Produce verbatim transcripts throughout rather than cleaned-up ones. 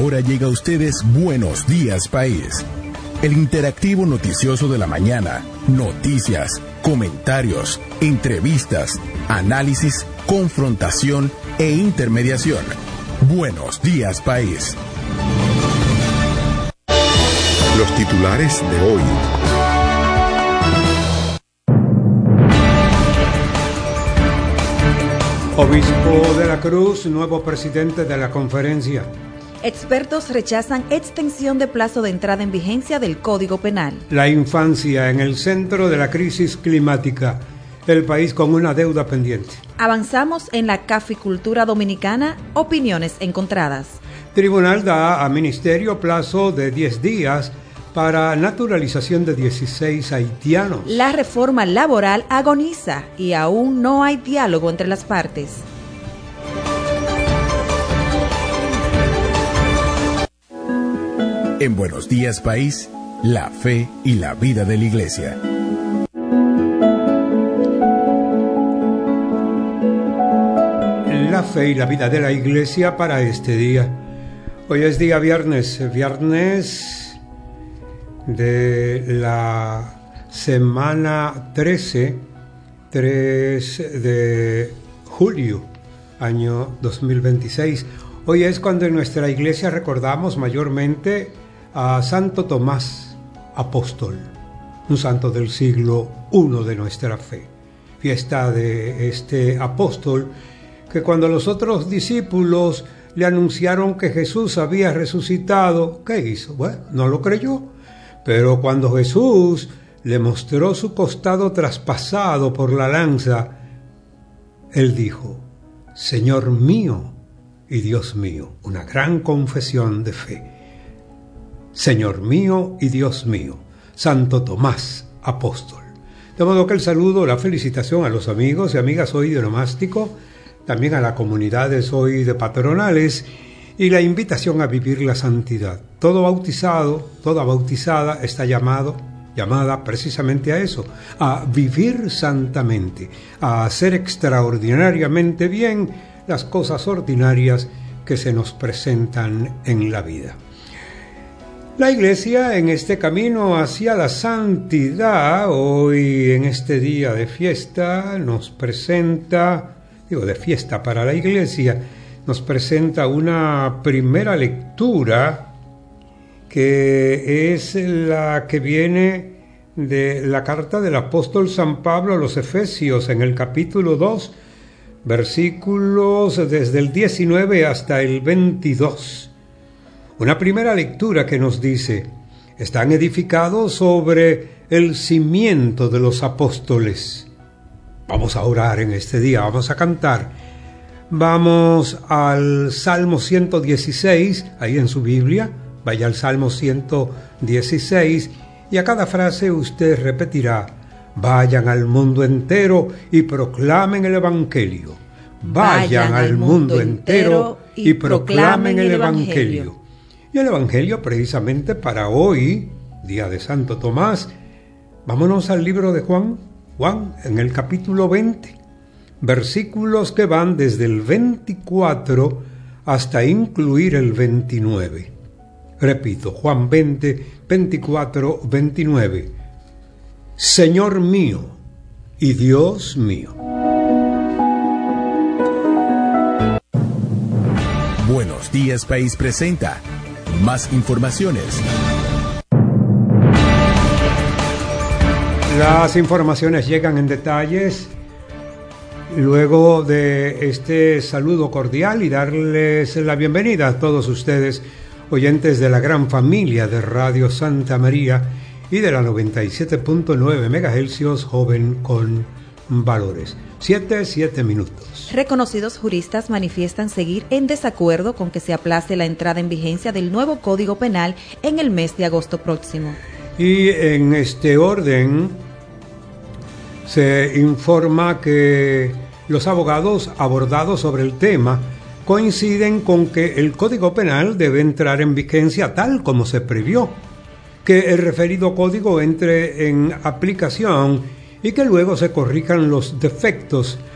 Ahora llega a ustedes Buenos Días País, el interactivo noticioso de la mañana. Noticias, comentarios, entrevistas, análisis, confrontación e intermediación. Buenos Días País. Los titulares de hoy. Obispo de la Cruz, nuevo presidente de la conferencia. Expertos rechazan extensión de plazo de entrada en vigencia del Código Penal. La infancia en el centro de la crisis climática. El país con una deuda pendiente. Avanzamos en la caficultura dominicana. Opiniones encontradas. Tribunal da a Ministerio plazo de diez días para naturalización de dieciséis haitianos. La reforma laboral agoniza y aún no hay diálogo entre las partes. En Buenos Días País, la fe y la vida de la Iglesia. La fe y la vida de la Iglesia para este día. Hoy es día viernes, viernes de la semana trece, tres de julio, año dos mil veintiséis. Hoy es cuando en nuestra iglesia recordamos mayormente a Santo Tomás, apóstol, un santo del siglo primero de nuestra fe. Fiesta de este apóstol que cuando los otros discípulos le anunciaron que Jesús había resucitado, ¿qué hizo? Bueno, no lo creyó. Pero cuando Jesús le mostró su costado traspasado por la lanza, él dijo: Señor mío y Dios mío. Una gran confesión de fe. Señor mío y Dios mío. Santo Tomás, apóstol. De modo que el saludo, la felicitación a los amigos y amigas hoy de Onomástico, también a la comunidad de hoy de Patronales, y la invitación a vivir la santidad. Todo bautizado, toda bautizada está llamado, llamada precisamente a eso, a vivir santamente, a hacer extraordinariamente bien las cosas ordinarias que se nos presentan en la vida. La Iglesia en este camino hacia la santidad, hoy en este día de fiesta, nos presenta, digo de fiesta para la Iglesia, nos presenta una primera lectura que es la que viene de la carta del apóstol San Pablo a los Efesios en el capítulo dos, versículos desde el diecinueve hasta el veintidós. Una primera lectura que nos dice: están edificados sobre el cimiento de los apóstoles. Vamos a orar en este día, vamos a cantar. Vamos al Salmo ciento dieciséis, ahí en su Biblia, vaya al Salmo ciento dieciséis, y a cada frase usted repetirá: vayan al mundo entero y proclamen el Evangelio. Vayan, vayan al mundo entero y proclamen el Evangelio. Y el Evangelio precisamente para hoy, día de Santo Tomás, vámonos al libro de Juan, Juan en el capítulo veinte. Versículos que van desde el veinticuatro hasta incluir el veintinueve. Repito, Juan veinte, veinticuatro, veintinueve. Señor mío y Dios mío. Buenos Días País presenta más informaciones. Las informaciones llegan en detalles luego de este saludo cordial y darles la bienvenida a todos ustedes, oyentes de la gran familia de Radio Santa María y de la noventa y siete punto nueve megahercios, joven con valores. Siete, siete minutos. Reconocidos juristas manifiestan seguir en desacuerdo con que se aplace la entrada en vigencia del nuevo Código Penal en el mes de agosto próximo. Y en este orden se informa que los abogados abordados sobre el tema coinciden con que el Código Penal debe entrar en vigencia tal como se previó, que el referido código entre en aplicación y que luego se corrijan los defectos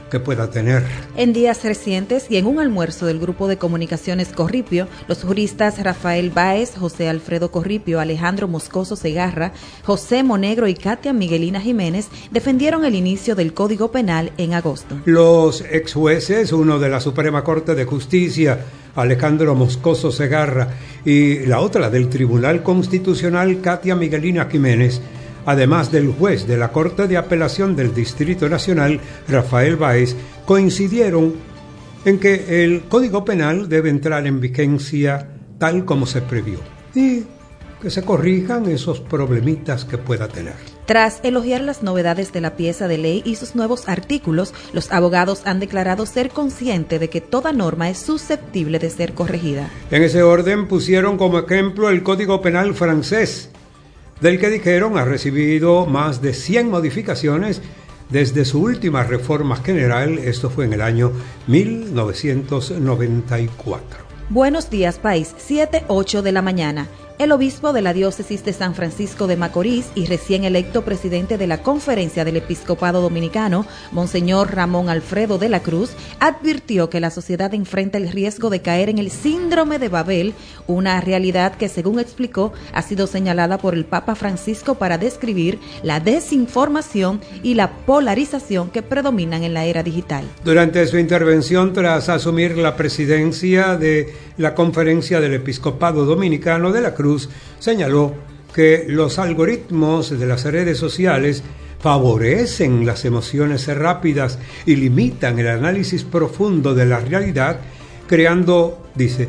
que pueda tener. En días recientes y en un almuerzo del Grupo de Comunicaciones Corripio, los juristas Rafael Báez, José Alfredo Corripio, Alejandro Moscoso Segarra, José Monegro y Katia Miguelina Jiménez defendieron el inicio del Código Penal en agosto. Los ex jueces, uno de la Suprema Corte de Justicia, Alejandro Moscoso Segarra, y la otra del Tribunal Constitucional, Katia Miguelina Jiménez, además del juez de la Corte de Apelación del Distrito Nacional, Rafael Báez, coincidieron en que el Código Penal debe entrar en vigencia tal como se previó y que se corrijan esos problemitas que pueda tener. Tras elogiar las novedades de la pieza de ley y sus nuevos artículos, los abogados han declarado ser conscientes de que toda norma es susceptible de ser corregida. En ese orden pusieron como ejemplo el Código Penal francés, del que dijeron ha recibido más de cien modificaciones desde su última reforma general, esto fue en el año mil novecientos noventa y cuatro. Buenos días, país, siete ocho de la mañana. El obispo de la diócesis de San Francisco de Macorís y recién electo presidente de la Conferencia del Episcopado Dominicano, Monseñor Ramón Alfredo de la Cruz, advirtió que la sociedad enfrenta el riesgo de caer en el síndrome de Babel, una realidad que, según explicó, ha sido señalada por el Papa Francisco para describir la desinformación y la polarización que predominan en la era digital. Durante su intervención tras asumir la presidencia de la Conferencia del Episcopado Dominicano de la Cruz, señaló que los algoritmos de las redes sociales favorecen las emociones rápidas y limitan el análisis profundo de la realidad, creando, dice,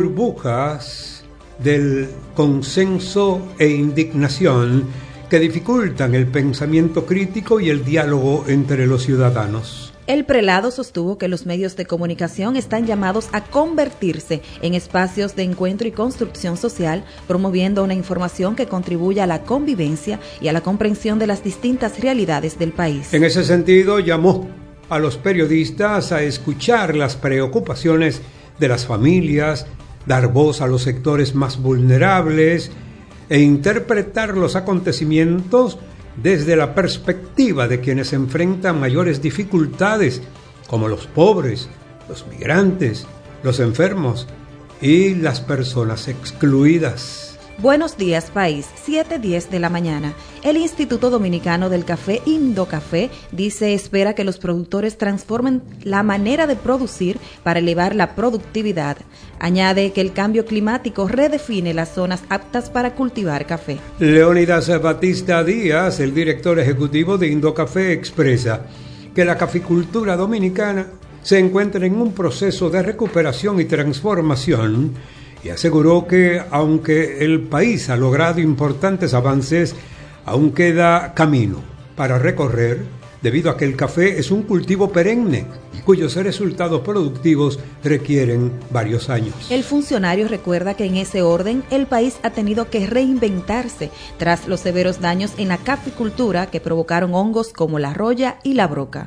burbujas del consenso e indignación que dificultan el pensamiento crítico y el diálogo entre los ciudadanos. El prelado sostuvo que los medios de comunicación están llamados a convertirse en espacios de encuentro y construcción social, promoviendo una información que contribuya a la convivencia y a la comprensión de las distintas realidades del país. En ese sentido, llamó a los periodistas a escuchar las preocupaciones de las familias, dar voz a los sectores más vulnerables e interpretar los acontecimientos desde la perspectiva de quienes enfrentan mayores dificultades, como los pobres, los migrantes, los enfermos y las personas excluidas. Buenos días, país, siete diez de la mañana. El Instituto Dominicano del Café, Indocafé, dice espera que los productores transformen la manera de producir para elevar la productividad. Añade que el cambio climático redefine las zonas aptas para cultivar café. Leónidas Batista Díaz, el director ejecutivo de Indocafé, expresa que la caficultura dominicana se encuentra en un proceso de recuperación y transformación, y aseguró que, aunque el país ha logrado importantes avances, aún queda camino para recorrer, debido a que el café es un cultivo perenne, cuyos resultados productivos requieren varios años. El funcionario recuerda que en ese orden el país ha tenido que reinventarse tras los severos daños en la caficultura que provocaron hongos como la roya y la broca.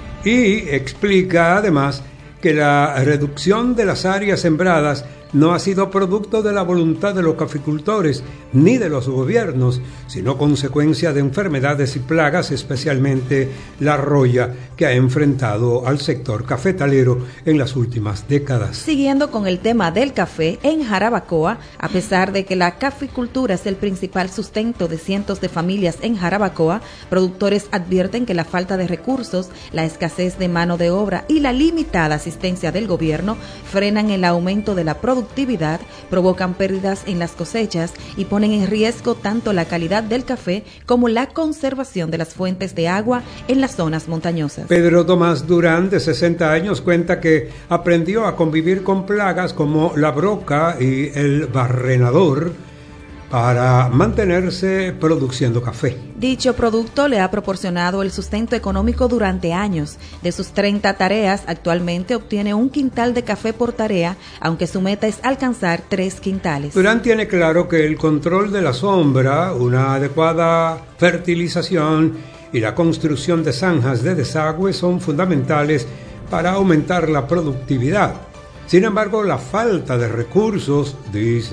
Y explica además que la reducción de las áreas sembradas no ha sido producto de la voluntad de los caficultores ni de los gobiernos, sino consecuencia de enfermedades y plagas, especialmente la roya que ha enfrentado al sector cafetalero en las últimas décadas. Siguiendo con el tema del café, en Jarabacoa, a pesar de que la caficultura es el principal sustento de cientos de familias en Jarabacoa, productores advierten que la falta de recursos, la escasez de mano de obra y la limitada asistencia del gobierno frenan el aumento de la producción, productividad, provocan pérdidas en las cosechas y ponen en riesgo tanto la calidad del café como la conservación de las fuentes de agua en las zonas montañosas. Pedro Tomás Durán, de sesenta años, cuenta que aprendió a convivir con plagas como la broca y el barrenador para mantenerse produciendo café. Dicho producto le ha proporcionado el sustento económico durante años. De sus treinta tareas, actualmente obtiene un quintal de café por tarea, aunque su meta es alcanzar tres quintales. Durán tiene claro que el control de la sombra, una adecuada fertilización y la construcción de zanjas de desagüe son fundamentales para aumentar la productividad. Sin embargo, la falta de recursos, dice,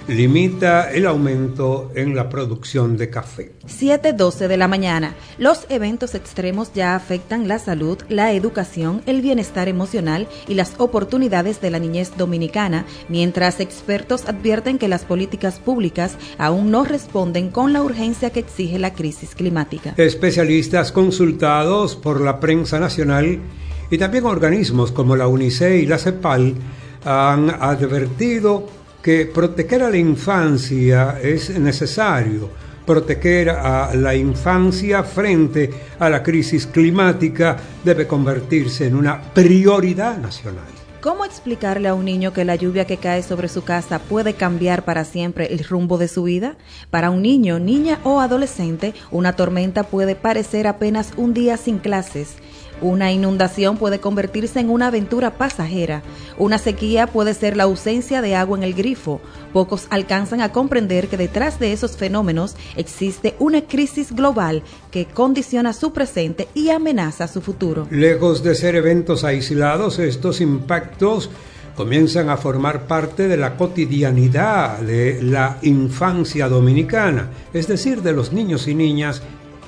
limita el aumento en la producción de café. siete doce de la mañana. Los eventos extremos ya afectan la salud, la educación, el bienestar emocional y las oportunidades de la niñez dominicana, mientras expertos advierten que las políticas públicas aún no responden con la urgencia que exige la crisis climática. Especialistas consultados por la prensa nacional y también organismos como la UNICEF y la CEPAL han advertido que proteger a la infancia es necesario, proteger a la infancia frente a la crisis climática debe convertirse en una prioridad nacional. ¿Cómo explicarle a un niño que la lluvia que cae sobre su casa puede cambiar para siempre el rumbo de su vida? Para un niño, niña o adolescente, una tormenta puede parecer apenas un día sin clases. Una inundación puede convertirse en una aventura pasajera. Una sequía puede ser la ausencia de agua en el grifo. Pocos alcanzan a comprender que detrás de esos fenómenos existe una crisis global que condiciona su presente y amenaza su futuro. Lejos de ser eventos aislados, estos impactos comienzan a formar parte de la cotidianidad de la infancia dominicana, es decir, de los niños y niñas,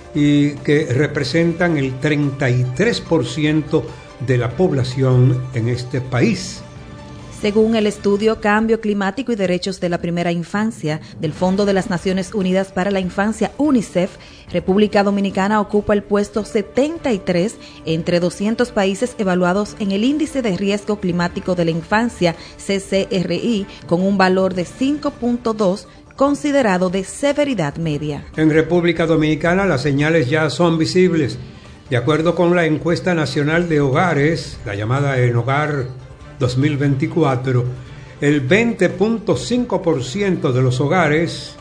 y que representan el treinta y tres por ciento de la población en este país. Según el estudio Cambio Climático y Derechos de la Primera Infancia del Fondo de las Naciones Unidas para la Infancia, UNICEF, República Dominicana ocupa el puesto setenta y tres entre doscientos países evaluados en el Índice de Riesgo Climático de la Infancia, C C R I, con un valor de cinco punto dos, considerado de severidad media. En República Dominicana las señales ya son visibles. De acuerdo con la encuesta nacional de hogares, la llamada En Hogar dos mil veinticuatro, el veinte punto cinco por ciento de los hogares,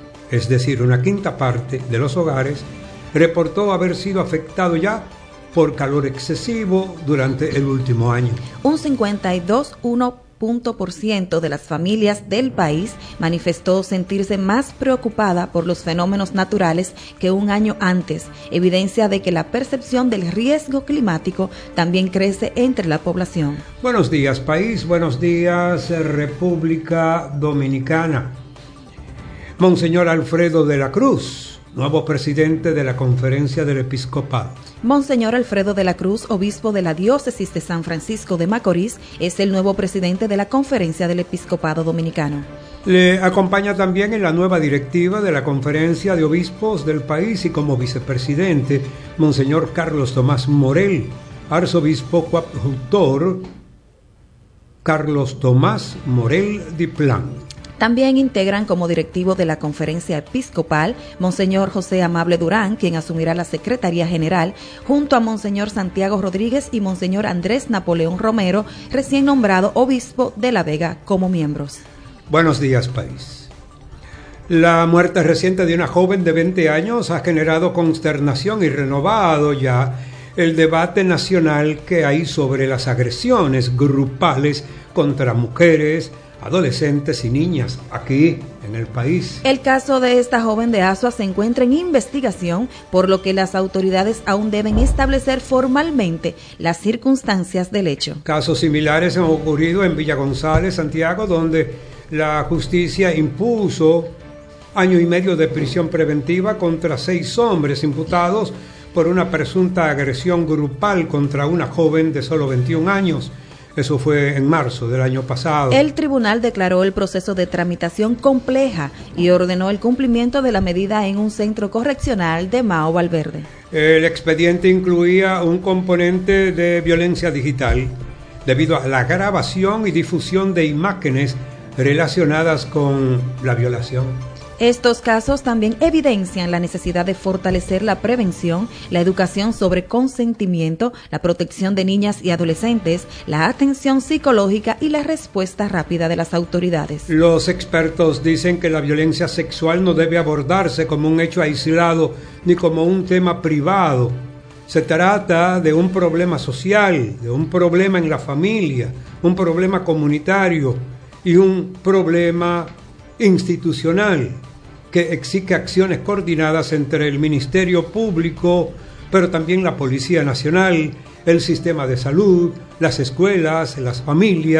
es decir, una quinta parte de los hogares, reportó haber sido afectado ya por calor excesivo durante el último año. Un cincuenta y dos punto uno por ciento de las familias del país manifestó sentirse más preocupada por los fenómenos naturales que un año antes, evidencia de que la percepción del riesgo climático también crece entre la población. Buenos días, país. Buenos días, República Dominicana. Monseñor Alfredo de la Cruz, nuevo presidente de la Conferencia del Episcopado. Monseñor Alfredo de la Cruz, obispo de la Diócesis de San Francisco de Macorís, es el nuevo presidente de la Conferencia del Episcopado Dominicano. Le acompaña también en la nueva directiva de la Conferencia de Obispos del país y como vicepresidente, Monseñor Carlos Tomás Morel, arzobispo coadjutor Carlos Tomás Morel Diplán. También integran como directivo de la Conferencia Episcopal Monseñor José Amable Durán, quien asumirá la Secretaría General, junto a Monseñor Santiago Rodríguez y Monseñor Andrés Napoleón Romero, recién nombrado obispo de La Vega, como miembros. Buenos días, país. La muerte reciente de una joven de veinte años ha generado consternación y renovado ya el debate nacional que hay sobre las agresiones grupales contra mujeres, adolescentes y niñas aquí en el país. El caso de esta joven de Azua se encuentra en investigación, por lo que las autoridades aún deben establecer formalmente las circunstancias del hecho. Casos similares han ocurrido en Villa González, Santiago, donde la justicia impuso año y medio de prisión preventiva contra seis hombres imputados por una presunta agresión grupal contra una joven de solo veintiún años. Eso fue en marzo del año pasado. El tribunal declaró el proceso de tramitación compleja y ordenó el cumplimiento de la medida en un centro correccional de Mao Valverde. El expediente incluía un componente de violencia digital debido a la grabación y difusión de imágenes relacionadas con la violación. Estos casos también evidencian la necesidad de fortalecer la prevención, la educación sobre consentimiento, la protección de niñas y adolescentes, la atención psicológica y la respuesta rápida de las autoridades. Los expertos dicen que la violencia sexual no debe abordarse como un hecho aislado ni como un tema privado. Se trata de un problema social, de un problema en la familia, un problema comunitario y un problema institucional que exige acciones coordinadas entre el Ministerio Público, pero también la Policía Nacional, el sistema de salud, las escuelas, las familias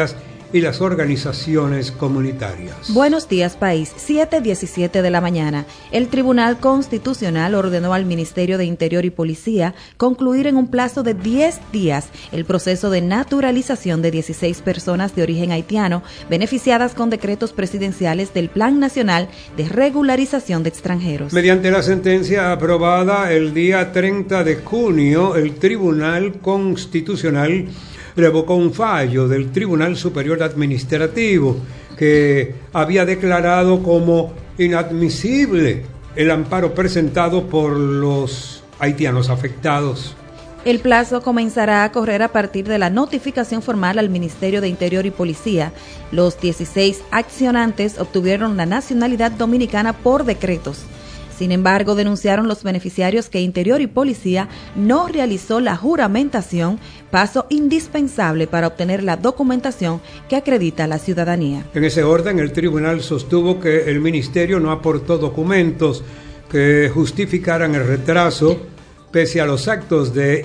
y las organizaciones comunitarias. Buenos días, país. siete diecisiete de la mañana. El Tribunal Constitucional ordenó al Ministerio de Interior y Policía concluir en un plazo de diez días el proceso de naturalización de dieciséis personas de origen haitiano beneficiadas con decretos presidenciales del Plan Nacional de Regularización de Extranjeros. Mediante la sentencia aprobada el día treinta de junio, el Tribunal Constitucional revocó un fallo del Tribunal Superior Administrativo que había declarado como inadmisible el amparo presentado por los haitianos afectados. El plazo comenzará a correr a partir de la notificación formal al Ministerio de Interior y Policía. Los dieciséis accionantes obtuvieron la nacionalidad dominicana por decretos. Sin embargo, denunciaron los beneficiarios que Interior y Policía no realizó la juramentación, paso indispensable para obtener la documentación que acredita la ciudadanía. En ese orden, el tribunal sostuvo que el ministerio no aportó documentos que justificaran el retraso, pese a los actos de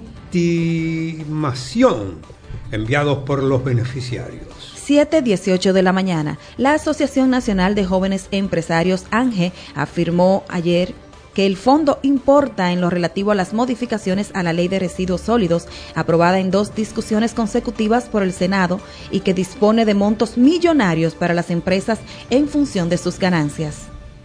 intimación enviados por los beneficiarios. siete dieciocho de la mañana. La Asociación Nacional de Jóvenes Empresarios, ANGE, afirmó ayer que el fondo importa en lo relativo a las modificaciones a la Ley de Residuos Sólidos, aprobada en dos discusiones consecutivas por el Senado, y que dispone de montos millonarios para las empresas en función de sus ganancias.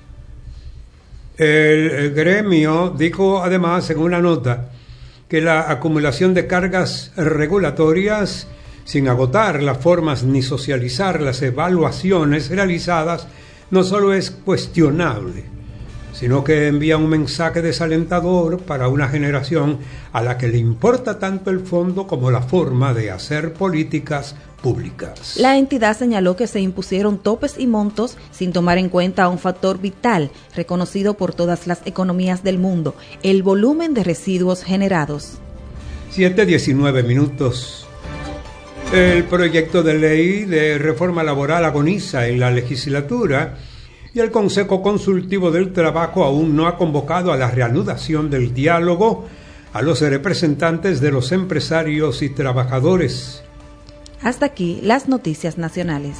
El gremio dijo además en una nota que la acumulación de cargas regulatorias, sin agotar las formas ni socializar las evaluaciones realizadas, no solo es cuestionable, sino que envía un mensaje desalentador para una generación a la que le importa tanto el fondo como la forma de hacer políticas públicas. La entidad señaló que se impusieron topes y montos sin tomar en cuenta un factor vital reconocido por todas las economías del mundo: el volumen de residuos generados. siete diecinueve minutos. El proyecto de ley de reforma laboral agoniza en la legislatura y el Consejo Consultivo del Trabajo aún no ha convocado a la reanudación del diálogo a los representantes de los empresarios y trabajadores. Hasta aquí las noticias nacionales.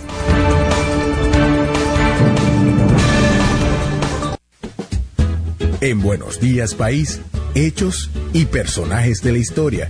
En Buenos Días, País, hechos y personajes de la historia.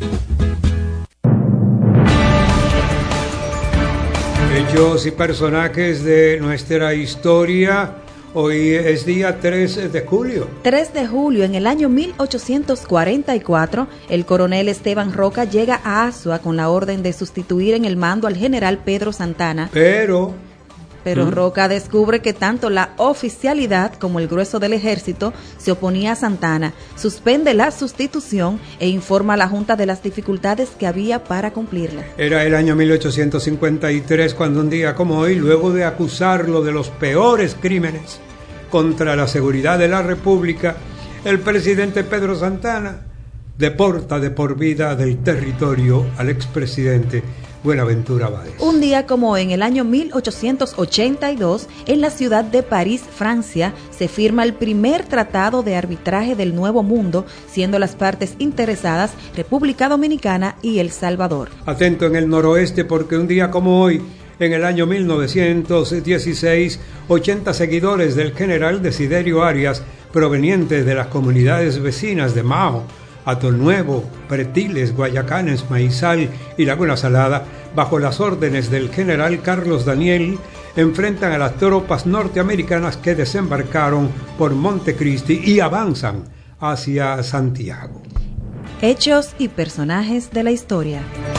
Hechos y personajes de nuestra historia. Hoy es día tres de julio. tres de julio, en el año mil ochocientos cuarenta y cuatro, el coronel Esteban Roca llega a Azua con la orden de sustituir en el mando al general Pedro Santana. Pero... Pero ¿Mm? Roca descubre que tanto la oficialidad como el grueso del ejército se oponía a Santana, suspende la sustitución e informa a la Junta de las dificultades que había para cumplirla. Era el año mil ochocientos cincuenta y tres cuando un día como hoy, luego de acusarlo de los peores crímenes contra la seguridad de la República, el presidente Pedro Santana deporta de por vida del territorio al expresidente Buenaventura Báez. Un día como en el año mil ochocientos ochenta y dos, en la ciudad de París, Francia, se firma el primer tratado de arbitraje del Nuevo Mundo, siendo las partes interesadas República Dominicana y El Salvador. Atento en el noroeste, porque un día como hoy, en el año mil novecientos dieciséis, ochenta seguidores del general Desiderio Arias, provenientes de las comunidades vecinas de Mao, Atol Nuevo, Pretiles, Guayacanes, Maizal y Laguna Salada, bajo las órdenes del general Carlos Daniel, enfrentan a las tropas norteamericanas que desembarcaron por Montecristi y avanzan hacia Santiago. Hechos y personajes de la historia.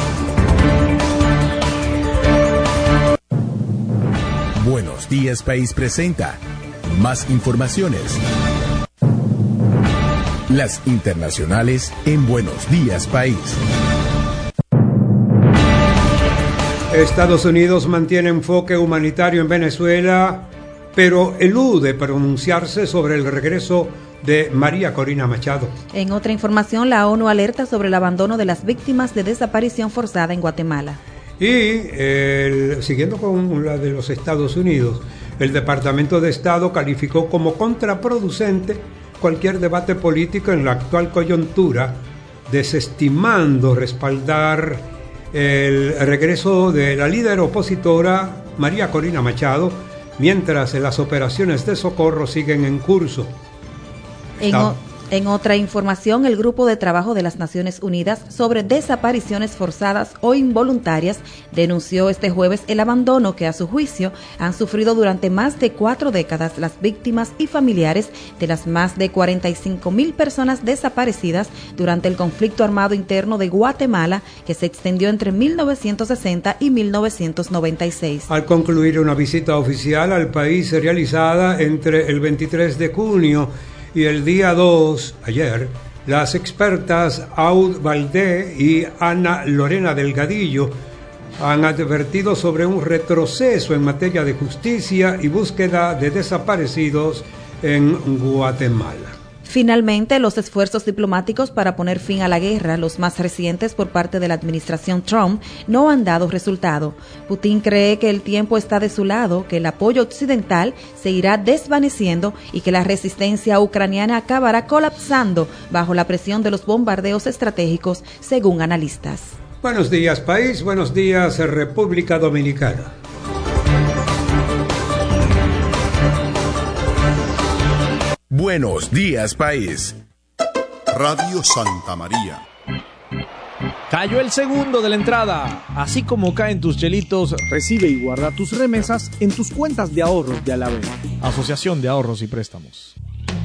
Buenos Días, País presenta más informaciones. Las internacionales en Buenos Días, País. Estados Unidos mantiene enfoque humanitario en Venezuela, pero elude pronunciarse sobre el regreso de María Corina Machado. En otra información, la ONU alerta sobre el abandono de las víctimas de desaparición forzada en Guatemala. Y el, siguiendo con la de los Estados Unidos, el Departamento de Estado calificó como contraproducente cualquier debate político en la actual coyuntura, desestimando respaldar el regreso de la líder opositora María Corina Machado, mientras las operaciones de socorro siguen en curso. En, o, en otra información, el Grupo de Trabajo de las Naciones Unidas sobre Desapariciones Forzadas o Involuntarias denunció este jueves el abandono que, a su juicio, han sufrido durante más de cuatro décadas las víctimas y familiares de las más de cuarenta y cinco mil personas desaparecidas durante el conflicto armado interno de Guatemala, que se extendió entre mil novecientos sesenta y mil novecientos noventa y seis. Al concluir una visita oficial al país realizada entre el veintitrés de junio y el día dos, ayer, las expertas Aud Valdé y Ana Lorena Delgadillo han advertido sobre un retroceso en materia de justicia y búsqueda de desaparecidos en Guatemala. Finalmente, los esfuerzos diplomáticos para poner fin a la guerra, los más recientes por parte de la administración Trump, no han dado resultado. Putin cree que el tiempo está de su lado, que el apoyo occidental se irá desvaneciendo y que la resistencia ucraniana acabará colapsando bajo la presión de los bombardeos estratégicos, según analistas. Buenos días, país. Buenos días, República Dominicana. Buenos días, país. Radio Santa María. Cayó el segundo de la entrada. Así como caen tus chelitos, recibe y guarda tus remesas en tus cuentas de ahorros de Alavés. Asociación de Ahorros y Préstamos.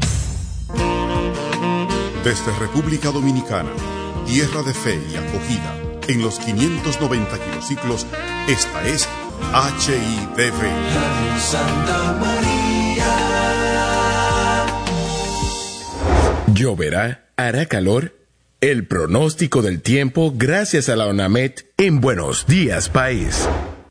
Desde República Dominicana, tierra de fe y acogida, en los quinientos noventa kilociclos, esta es H I D V. Radio Santa María. Lloverá, hará calor. El pronóstico del tiempo gracias a la ONAMED en Buenos Días, País.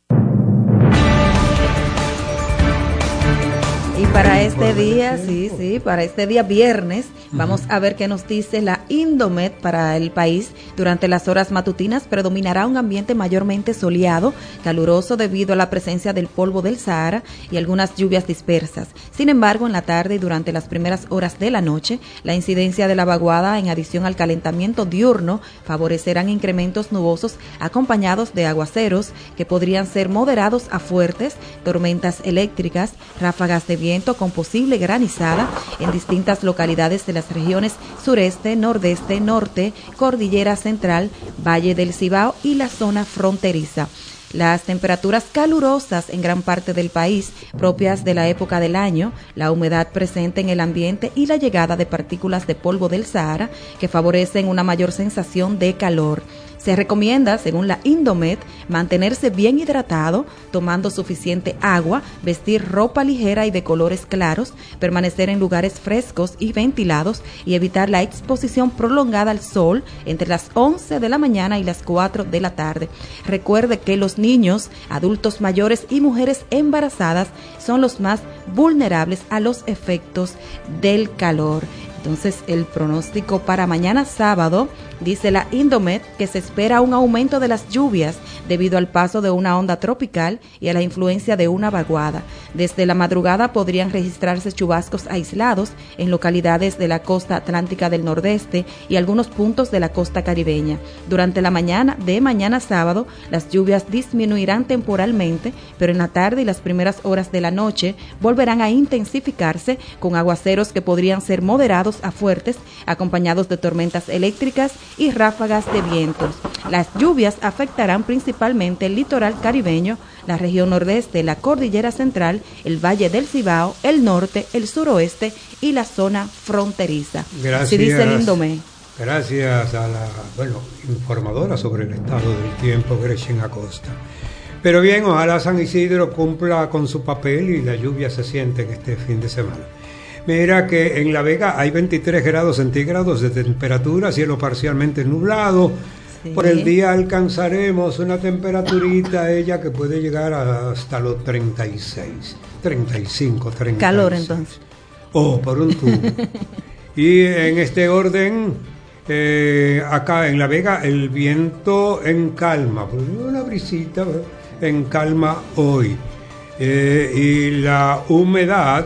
Y para este día, sí, sí, para este día viernes, vamos a ver qué nos dice la Indomet para el país. Durante las horas matutinas predominará un ambiente mayormente soleado, caluroso debido a la presencia del polvo del Sahara y algunas lluvias dispersas. Sin embargo, en la tarde y durante las primeras horas de la noche, la incidencia de la vaguada, en adición al calentamiento diurno, favorecerán incrementos nubosos acompañados de aguaceros que podrían ser moderados a fuertes, tormentas eléctricas, ráfagas de viento con posible granizada en distintas localidades de las regiones sureste, nordeste, norte, cordillera central, Valle del Cibao y la zona fronteriza. Las temperaturas calurosas en gran parte del país, propias de la época del año, la humedad presente en el ambiente y la llegada de partículas de polvo del Sahara que favorecen una mayor sensación de calor. Se recomienda, según la Indomet, mantenerse bien hidratado, tomando suficiente agua, vestir ropa ligera y de colores claros, permanecer en lugares frescos y ventilados y evitar la exposición prolongada al sol entre las once de la mañana y las cuatro de la tarde. Recuerde que los niños, adultos mayores y mujeres embarazadas son los más vulnerables a los efectos del calor. Entonces, el pronóstico para mañana sábado, dice la Indomet, que se espera un aumento de las lluvias debido al paso de una onda tropical y a la influencia de una vaguada. Desde la madrugada podrían registrarse chubascos aislados en localidades de la costa atlántica del nordeste y algunos puntos de la costa caribeña. Durante la mañana de mañana sábado, las lluvias disminuirán temporalmente, pero en la tarde y las primeras horas de la noche volverán a intensificarse con aguaceros que podrían ser moderados a fuertes, acompañados de tormentas eléctricas y ráfagas de vientos. Las lluvias afectarán principalmente el litoral caribeño, la región nordeste, la cordillera central, el Valle del Cibao, el norte, el suroeste y la zona fronteriza. Gracias. Así dice el Indomé. Gracias a la, bueno, informadora sobre el estado del tiempo, Gretchen Acosta. Pero bien, ojalá San Isidro cumpla con su papel y la lluvia se siente en este fin de semana. Mira que en La Vega hay veintitrés grados centígrados de temperatura, cielo parcialmente nublado. Sí. Por el día alcanzaremos una temperaturita ella que puede llegar hasta los treinta y seis, treinta y cinco, treinta y seis. Calor entonces. Oh, por un tubo. Y en este orden, eh, acá en La Vega, el viento en calma, una brisita en calma hoy. Eh, y la humedad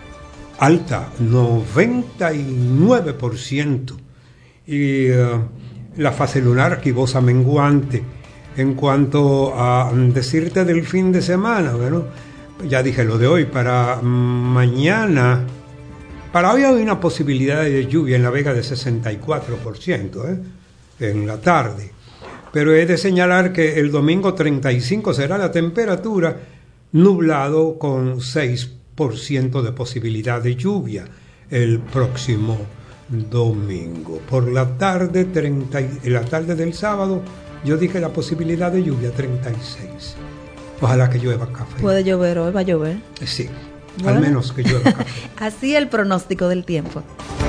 alta, noventa y nueve por ciento. Y uh, la fase lunar gibosa menguante. En cuanto a decirte del fin de semana, bueno, ya dije lo de hoy. Para mañana, para hoy hay una posibilidad de lluvia en La Vega de sesenta y cuatro por ciento, ¿eh? En la tarde. Pero he de señalar que el domingo treinta y cinco será la temperatura, nublado con seis por ciento de posibilidad de lluvia el próximo domingo. Por la tarde, treinta, en la tarde del sábado, yo dije la posibilidad de lluvia treinta y seis. Ojalá que llueva café. Puede llover hoy, va a llover. Sí, bueno, al menos que llueva café. Así el pronóstico del tiempo.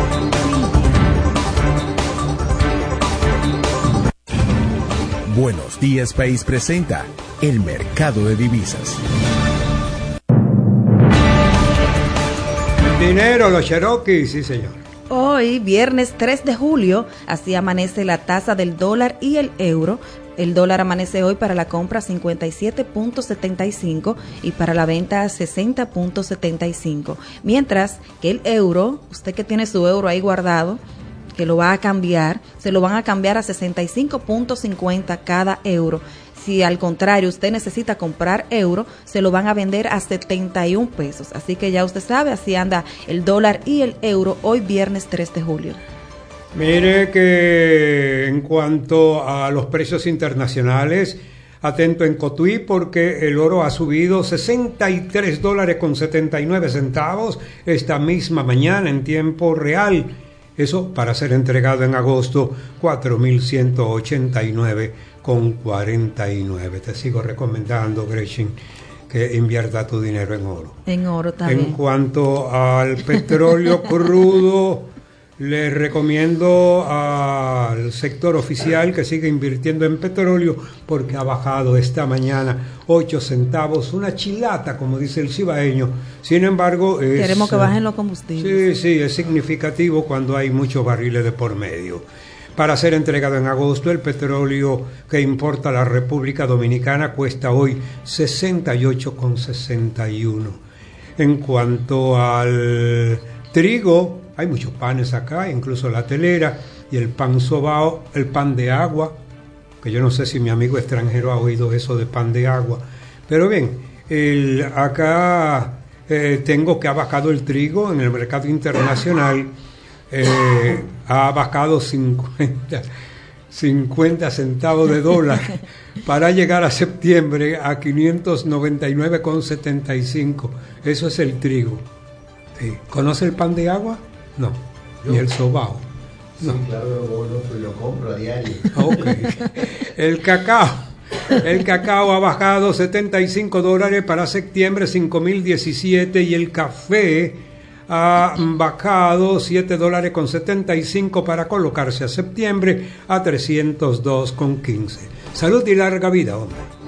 Buenos Días País presenta el mercado de divisas. Dinero, los Cherokee, sí señor. Hoy, viernes tres de julio, así amanece la tasa del dólar y el euro. El dólar amanece hoy para la compra cincuenta y siete punto setenta y cinco y para la venta sesenta punto setenta y cinco. Mientras que el euro, usted que tiene su euro ahí guardado, que lo va a cambiar, se lo van a cambiar a sesenta y cinco punto cincuenta cada euro. Si al contrario usted necesita comprar euro, se lo van a vender a setenta y un pesos. Así que ya usted sabe, así anda el dólar y el euro hoy viernes tres de julio. Mire que en cuanto a los precios internacionales, atento en Cotuí porque el oro ha subido sesenta y tres dólares con setenta y nueve centavos esta misma mañana en tiempo real. Eso para ser entregado en agosto, cuatro mil ciento ochenta y nueve con cuarenta y nueve. Te sigo recomendando, Gretchen, que invierta tu dinero en oro. En oro también. En cuanto al petróleo crudo, le recomiendo al sector oficial que siga invirtiendo en petróleo porque ha bajado esta mañana ocho centavos, una chilata, como dice el cibaeño. Sin embargo, es, queremos que bajen los combustibles. Sí, sí, es significativo cuando hay muchos barriles de por medio. Para ser entregado en agosto, el petróleo que importa la República Dominicana cuesta hoy sesenta y ocho con sesenta y uno. En cuanto al trigo, hay muchos panes acá, incluso la telera y el pan sobao, el pan de agua, que yo no sé si mi amigo extranjero ha oído eso de pan de agua. Pero bien, el, acá eh, tengo que ha bajado el trigo en el mercado internacional, eh, ha bajado cincuenta, cincuenta centavos de dólar para llegar a septiembre a quinientos noventa y nueve con setenta y cinco. Eso es el trigo. Sí. ¿Conoce el pan de agua? No, yo, ni el sobao. No. Sí, claro, lo, lo compro a diario. Okay. El cacao. El cacao ha bajado setenta y cinco dólares para septiembre, cinco mil diecisiete, y el café ha bajado siete dólares con setenta y cinco para colocarse a septiembre a trescientos dos con quince. Salud y larga vida, hombre.